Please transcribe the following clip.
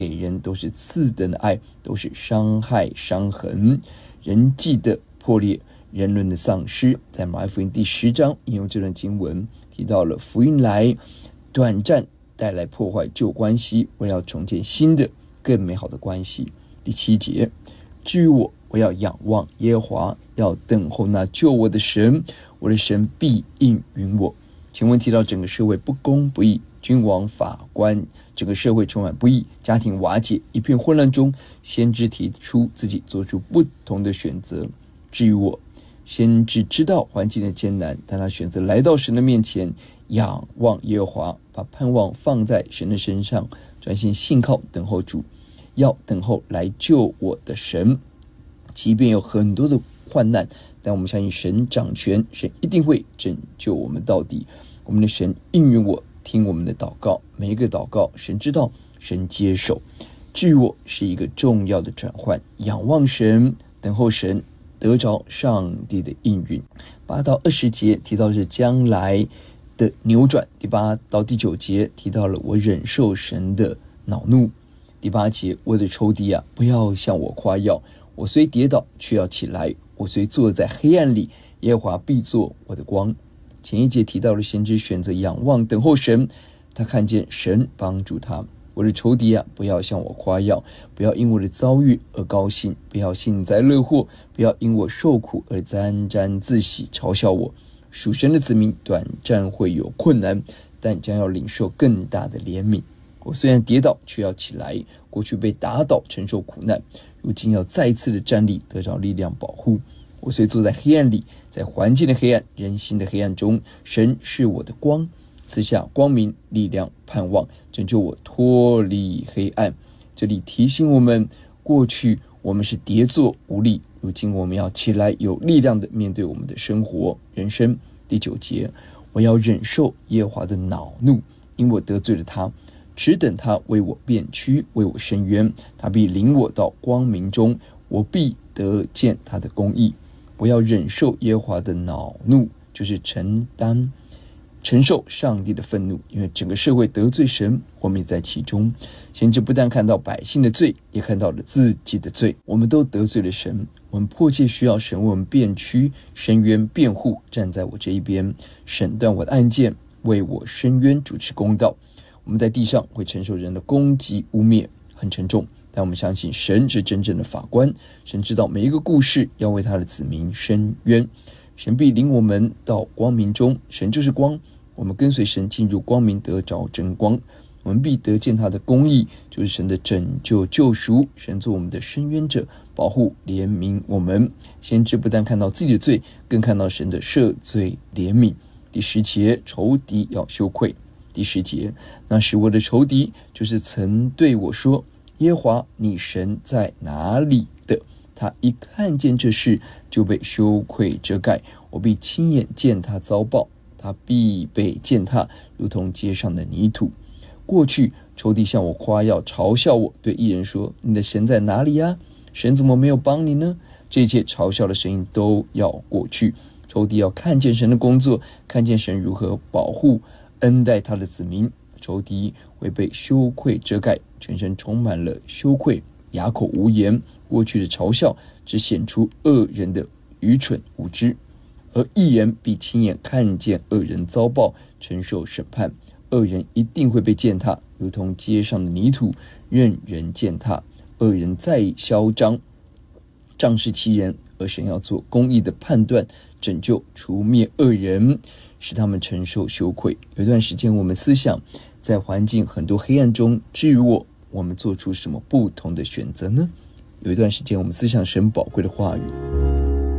给人都是次等的爱，都是伤害伤痕，人际的破裂，人伦的丧失。在马太福音第10章引用这段经文，提到了福音来短暂带来破坏旧关系，为了重建新的更美好的关系。第7节，至于我要仰望耶和华，要等候那救我的神，我的神必应允我。前文提到整个社会不公不义，君王法官，整个社会充满不义，家庭瓦解，一片混乱中，先知提出自己做出不同的选择。至于我，先知知道环境的艰难，但他选择来到神的面前，仰望耶和华，把盼望放在神的身上，专心信靠等候主，要等候来救我的神。即便有很多的患难，但我们相信神掌权，神一定会拯救我们到底。我们的神应允我，听我们的祷告，每一个祷告神知道，神接受。至于我，是一个重要的转换，仰望神，等候神，得着上帝的应允。8到20节提到的是将来的扭转。第8到第9节提到了我忍受神的恼怒。第8节，我的仇敌啊，不要向我夸耀，我虽跌倒却要起来，我虽坐在黑暗里，耶和华必作我的光。前一节提到了先知选择仰望等候神，他看见神帮助他。我的仇敌啊，不要向我夸耀，不要因我的遭遇而高兴，不要幸灾乐祸，不要因我受苦而沾沾自喜，嘲笑我。属神的子民短暂会有困难，但将要领受更大的怜悯。我虽然跌倒，却要起来。过去被打倒，承受苦难，如今要再次的站立，得着力量保护。我虽坐在黑暗里，在环境的黑暗，人心的黑暗中，神是我的光，赐下光明、力量、盼望，拯救我脱离黑暗。这里提醒我们，过去我们是跌坐无力，如今我们要起来，有力量的面对我们的生活、人生。第9节，我要忍受耶和华的恼怒，因我得罪了他，只等他为我辩屈，为我伸冤，他必领我到光明中，我必得见他的公义。我要忍受耶和华的恼怒，就是承受上帝的愤怒，因为整个社会得罪神，我们也在其中。先知不但看到百姓的罪，也看到了自己的罪。我们都得罪了神，我们迫切需要神为我们辩屈、伸冤、辩护，站在我这一边，审断我的案件，为我伸冤，主持公道。我们在地上会承受人的攻击、污蔑，很沉重，但我们相信神是真正的法官，神知道每一个故事要为他的子民伸冤，神必领我们到光明中。神就是光，我们跟随神进入光明，得着真光，我们必得见他的公义，就是神的拯救救赎。神做我们的伸冤者，保护怜悯我们。先知不但看到自己的罪，更看到神的赦罪怜悯。第10节，仇敌要羞愧。第10节，那时我的仇敌，就是曾对我说，耶和华你神在哪里的，他一看见这事，就被羞愧遮盖，我必亲眼见他遭报，他必被践踏，如同街上的泥土。过去仇敌向我夸耀，嘲笑我，对义人说，你的神在哪里呀？神怎么没有帮你呢？这一切嘲笑的声音都要过去，仇敌要看见神的工作，看见神如何保护恩待他的子民。仇敌会被羞愧遮盖，全身充满了羞愧，哑口无言。过去的嘲笑只显出恶人的愚蠢无知，而义人必亲眼看见恶人遭报，承受审判。恶人一定会被践踏，如同街上的泥土，任人践踏。恶人再嚣张，仗势欺人，而神要做公义的判断，拯救除灭恶人，使他们承受羞愧。有一段时间我们思想，在环境很多黑暗中，至于我们做出什么不同的选择呢？有一段时间我们思想神宝贵的话语。